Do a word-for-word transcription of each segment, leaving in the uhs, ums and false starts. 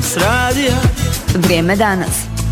Danas radija. Vrijeme danas.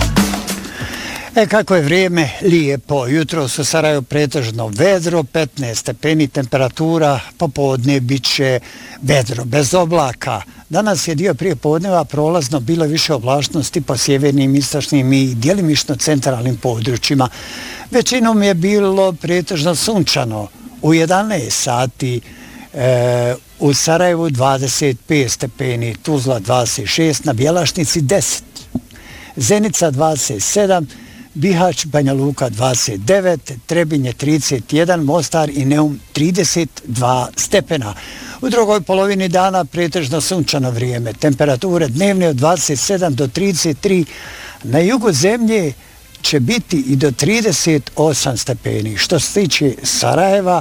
E kako je vrijeme lijepo, jutro su Sarajevo pretežno vedro, petnaest stepeni temperatura, popodne bit će vedro, bez oblaka. Danas je dio prije podneva prolazno, bilo više oblačnosti po sjevernim, istočnim i djelimično centralnim područjima. Većinom je bilo pretežno sunčano. U jedanaest sati e, u Sarajevu dvadeset pet stepeni, Tuzla dvadeset šest, na Bjelašnici deset, Zenica dvadeset sedam, Bihać, Banja Luka dvadeset devet, Trebinje trideset jedan, Mostar i Neum trideset dva stepena. U drugoj polovini dana pretežno sunčano vrijeme. Temperature dnevne od dvadeset sedam do trideset tri, na jugu zemlje će biti i do trideset osam stepeni. Što se tiče Sarajeva,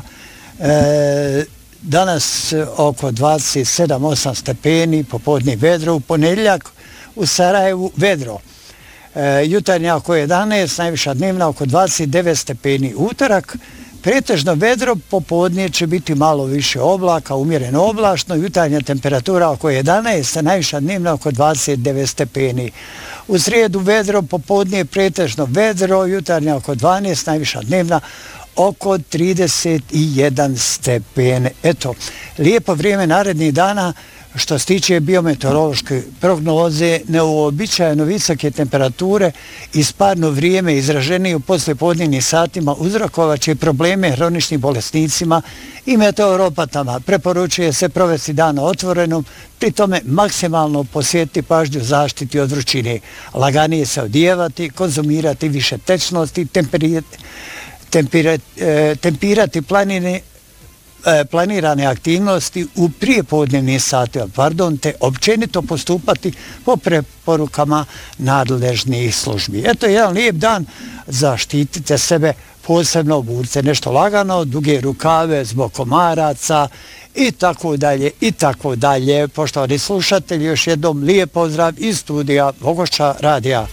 e, danas oko dvadeset sedam osam stepeni, popodne vedro, u ponedjeljak u Sarajevu vedro. E, jutarnja oko jedanaest, najviša dnevna oko dvadeset devet stepeni. Utorak pretežno vedro, popodne će biti malo više oblaka, umjereno oblačno, jutarnja temperatura oko jedanaest, najviša dnevna oko dvadeset devet stepeni. U srijedu vedro, popodne pretežno vedro, jutarnja oko dvanaest, najviša dnevna oko trideset jedan stepen. Eto, lijepo vrijeme narednih dana. Što se tiče biometeorološke prognoze, neuobičajeno visoke temperature i sparno vrijeme izraženije u poslijepodnevnim satima uzrokovat će probleme hroničnim bolesnicima i meteoropatama. Preporučuje se provesti dan na otvorenom, pri tome maksimalno posjetiti pažnju zaštiti od vrućine, laganije se odijevati, konzumirati više tečnosti, temperirati, temperirati, temperirati planine, planirane aktivnosti u prijepodnevnim satima, pardon, te općenito postupati po preporukama nadležnih službi. Eto je jedan lijep dan, zaštitite sebe, posebno obucite nešto lagano, duge rukave zbog komaraca i tako dalje i tako dalje. Poštovani slušatelji, još jednom lijep pozdrav iz studija Vogošća radija.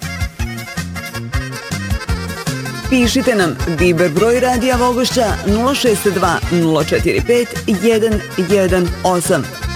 Pišite nam Viber broj radija Vogošća nula šest dva nula četiri pet jedan jedan osam.